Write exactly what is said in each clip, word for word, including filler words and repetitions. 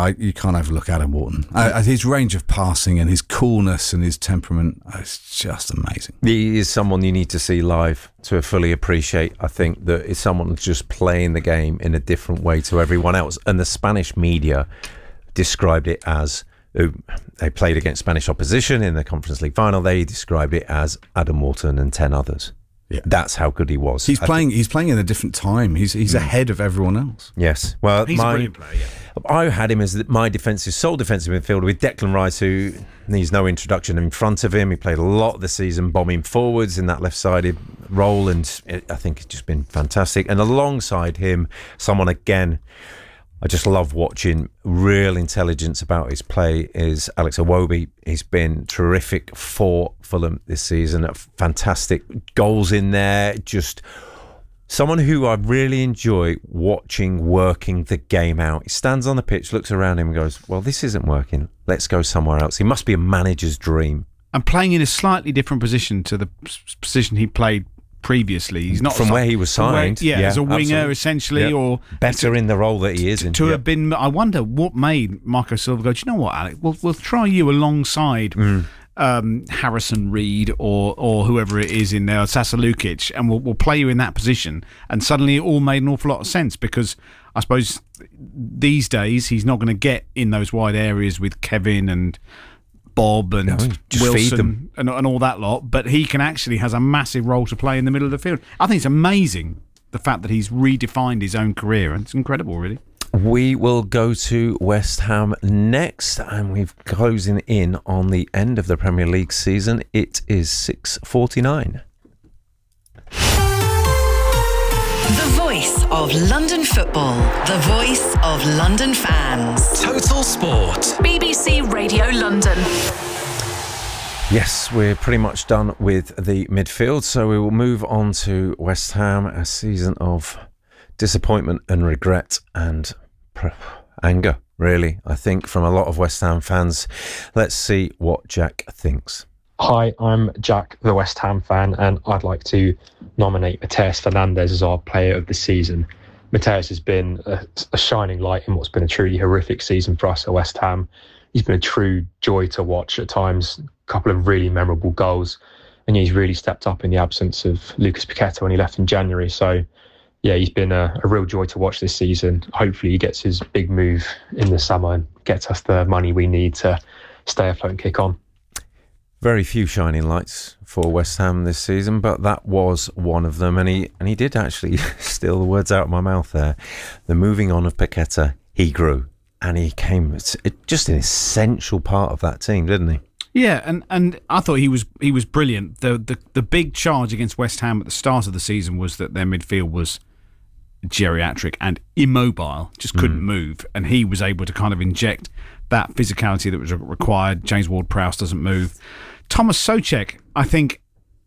I, you can't overlook Adam Wharton. Uh, his range of passing and his coolness and his temperament is just amazing. He is someone you need to see live to fully appreciate. I think that is someone who's just playing the game in a different way to everyone else. And the Spanish media described it as, they played against Spanish opposition in the Conference League final. They described it as Adam Wharton and ten others. Yeah. That's how good he was. He's I playing. Think. He's playing in a different time. He's he's mm. ahead of everyone else. Yes. Well, he's my, a brilliant player. Yeah. I had him as my defensive sole defensive midfielder with Declan Rice, who needs no introduction in front of him. He played a lot of the season bombing forwards in that left-sided role, and it, I think it's just been fantastic. And alongside him, someone again, I just love watching, real intelligence about his play, is Alex Iwobi. He's been terrific for Fulham this season. Fantastic goals in there. Just someone who I really enjoy watching working the game out. He stands on the pitch, looks around him and goes, well, this isn't working. Let's go somewhere else. He must be a manager's dream. And playing in a slightly different position to the position he played previously. He's not from where he was signed, where, yeah, yeah, as a winger absolutely. essentially, yep. or better in the role that he is to, in. To yep. have been, I wonder what made Marco Silva go, do you know what, Alex? We'll we'll try you alongside mm. um, Harrison Reed or or whoever it is in there, Sasa Lukic, and we'll we'll play you in that position. And suddenly it all made an awful lot of sense, because I suppose these days he's not going to get in those wide areas with Kevin and Bob and no, Wilson and, and all that lot, but he can actually has a massive role to play in the middle of the field. I think it's amazing the fact that he's redefined his own career, and it's incredible, really. We will go to West Ham next, and we're closing in on the end of the Premier League season. It is six forty-nine. The voice of London football. The voice of London fans. Total Sport. B B C Radio London. Yes, we're pretty much done with the midfield, so we will move on to West Ham, a season of disappointment and regret and pr- anger, really, I think, from a lot of West Ham fans. Let's see what Jack thinks. Hi, I'm Jack, the West Ham fan, and I'd like to nominate Mateus Fernandes as our player of the season. Mateus has been a, a shining light in what's been a truly horrific season for us at West Ham. He's been a true joy to watch at times, a couple of really memorable goals, and he's really stepped up in the absence of Lucas Paqueta when he left in January. So, yeah, he's been a, a real joy to watch this season. Hopefully he gets his big move in the summer and gets us the money we need to stay afloat and kick on. Very few shining lights for West Ham this season, but that was one of them. And he and he did actually steal the words out of my mouth there. The moving on of Paqueta, he grew and he came it, just an essential part of that team, didn't he? Yeah, and, and I thought he was he was brilliant. The, the the big charge against West Ham at the start of the season was that their midfield was geriatric and immobile, just couldn't mm. move, and he was able to kind of inject that physicality that was required. James Ward-Prowse doesn't move. Thomas Souček, I think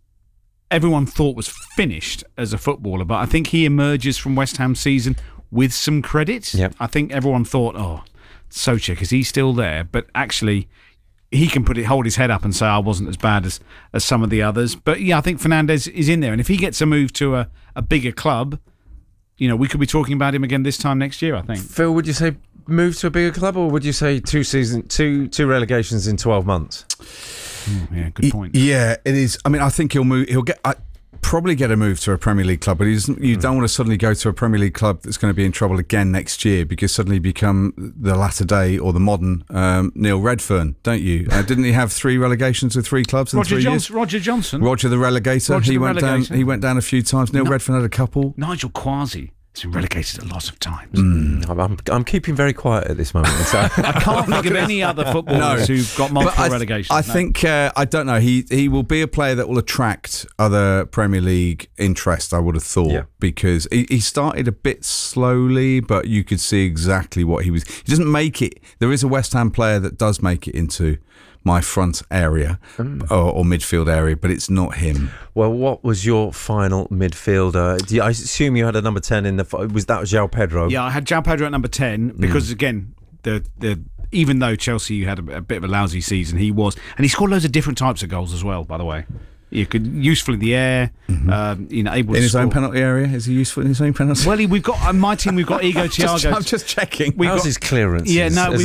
everyone thought was finished as a footballer, but I think he emerges from West Ham season with some credit. Yep. I think everyone thought, oh, Souček, is he still there? But actually, he can put it, hold his head up and say, I wasn't as bad as, as some of the others. But yeah, I think Fernandes is in there. And if he gets a move to a, a bigger club, you know, we could be talking about him again this time next year, I think. Phil, would you say move to a bigger club, or would you say two season, two two relegations in twelve months? Mm, yeah, good point. Yeah, it is. I mean, I think he'll move. He'll get I, probably get a move to a Premier League club, but he doesn't, you mm. don't want to suddenly go to a Premier League club that's going to be in trouble again next year, because suddenly become the latter day or the modern um, Neil Redfern, don't you? Uh, didn't he have three relegations with three clubs in Roger three Johnson, years? Roger Johnson, Roger the relegator. Roger he the went relegator. down. He went down a few times. Neil no, Redfern had a couple. Nigel Quasi has been relegated a lot of times. Mm. I'm, I'm, I'm keeping very quiet at this moment. So. I can't think of any other footballers no. who've got multiple I th- relegations. I no. think, uh, I don't know, he he will be a player that will attract other Premier League interest, I would have thought, yeah. because he, he started a bit slowly, but you could see exactly what he was. He doesn't make it. There is a West Ham player that does make it into my front area mm. or, or midfield area, but it's not him. Well, what was your final midfielder? Do you, I assume you had a number ten in the. Was that João Pedro? Yeah, I had João Pedro at number ten because mm. again, the the even though Chelsea had a, a bit of a lousy season, he was, and he scored loads of different types of goals as well. By the way. You could useful in the air, mm-hmm. um, you know, able in to his score. own penalty area. Is he useful in his own penalty? Well, he, we've got on my team. We've got Igor Thiago. I'm just checking. We've How's got, his clearance? Yeah, no.